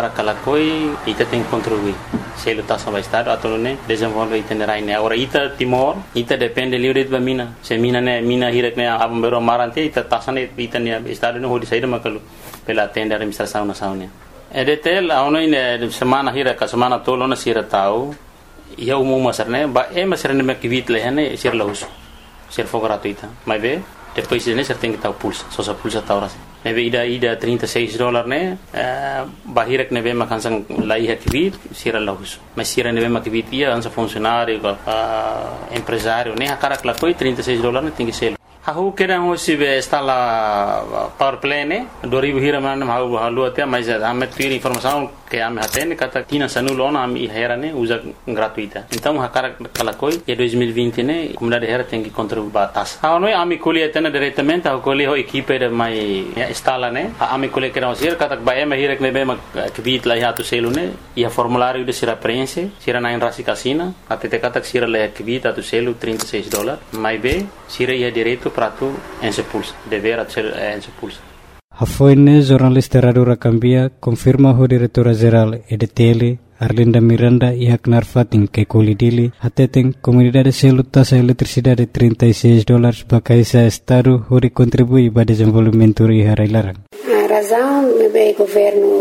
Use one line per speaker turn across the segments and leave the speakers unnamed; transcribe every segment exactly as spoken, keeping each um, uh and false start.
cara kalakoi ita tem que contribuir se ele tá sobre o estado atau ne desenvolve itinerário né agora ita Timor ita depende livre de mina se mina né mina hirak né abambero marante ita tasane ita ne estado no hodi saída makalu pela tenda administração nacional né é detel auno ine semana hirak semana tolo na sira tau ia umum masar né ba é masar ne makivit le né sir laus sir for gratuita mas vê depois né você tem que estar o pulso só sa pulsa taura neve ida ida trinta e seis dólares né bahirak neve makansang lai hakvit sira lahus mas sira neve makvit ia ansa funcionário empresário né akara kla foi trinta e seis dólares tem que ser hahu kera ho se está lá power play né dua ribu hira mana halu halu até mas amet ter informação que ame hatene kata tina sanulona ami hera né usa gratuita então akara kala koi e dois mil e vinte né comunidade hera tem que contribuir batas ha no ami colhe tena diretamente ha colhe ho equipe de mai instala né ami colhe kera osir kata ba ema hira ne bema kvit la hatu selu né e a formulário de sira prense sira na rasi casina até te kata sira le kvit atu selu trinta e seis dólares mai be sira ia direito para tu en se pulsa dever at en se pulsa.
Hafoine jornalista Radura Cambia confirma ho diretora-geral E D T L Arlinda Miranda e Haknar Fatin que colidili ateteng comunidade selu tasa eletricidade trinta e seis dólares bakaisa estado hori contribui para desenvolvimento e harailarang.
A razão é o governo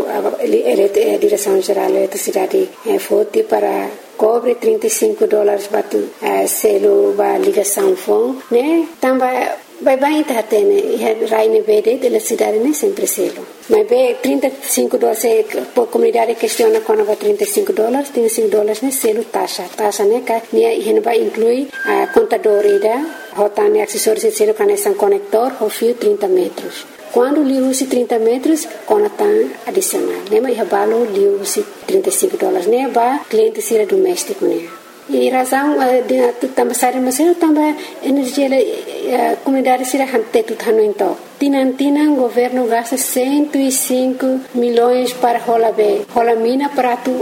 a direção geral da eletricidade é forte para cobre trinta e cinco dólares batu selo ba ligação fon né também vai bem tá tendo raine verde de eletricidade né sempre selo mas be trinta e cinco dólares por comunidade questiona quando vai trinta e cinco dólares trinta e cinco dólares né selo taxa taxa né que né ele vai incluir a contador ida rotane acessórios selo conexão conector o fio trinta metros. Quando liu-se trinta metros, conatan adicional. Lembra que balo liu-se trinta e cinco dólares, né? Ba cliente sira doméstico, né? E razão de também sair mas eu também energia a comunidade sira hante tudo hano então. Tinan tinan governo gasta cento e cinco milhões para rola be rola mina para tu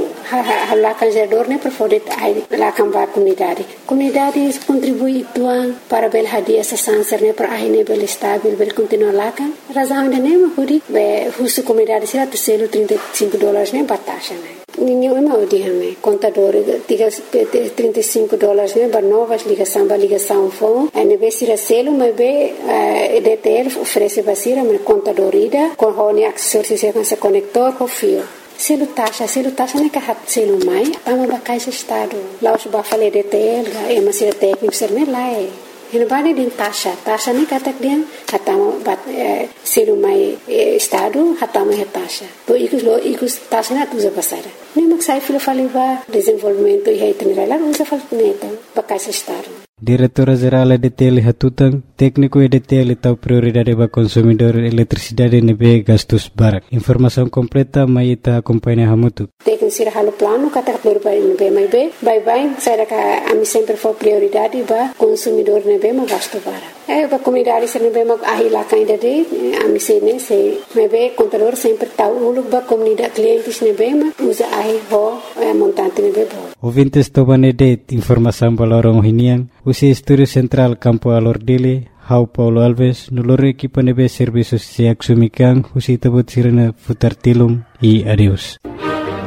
lá canjador né para poder lá cambar comunidade. Comunidade contribui tuan para bel hadia essa sanser né para aí né bel estável bel continuar lá kan. Razão de né huri be husu comunidade sira tu selo trinta e cinco dólares né batasha né. Ninguém me diz contador diga trinta e cinco dólares né para novas ligação para ligação fone a nível sira selo mas be E D T L oferece basira mas contador ida com hone acessórios se com conector com fio selo taxa selo taxa né que hat selo mai tama ba caixa estado lá os ba falei E D T L é mas sira técnico ser né lá é ele vai de taxa taxa né kata dia hatama bat selo mai estado hatama é taxa to ikus lo ikus taxa na tuza basara nem mas sai filo falei ba desenvolvimento e itinerário lá usa fal neta ba caixa estado.
Diretora-geral E D T L Hatutang, técnico E D T L tau prioridade para consumidor eletricidade nebe gastos barak. Informação completa mai ita acompanha hamutu.
Técnico sira halo plano kata prioridade nebe mai be, bye bye, sai ka ami sempre for prioridade ba consumidor nebe ma gasto barak. É ba comunidade sira nebe ma ahila kainda de ami se ne se nebe contador sempre tau uluk ba comunidade clientes nebe ma usa ahi ho montante nebe bo.
Ouvintes tobane de informação balorong hinian usi Estúdio Central Campo Alordili, Hau Paulo Alves, nolore equipa nebe serviços se axumikan, usi tabut sirena futar tilum e adeus.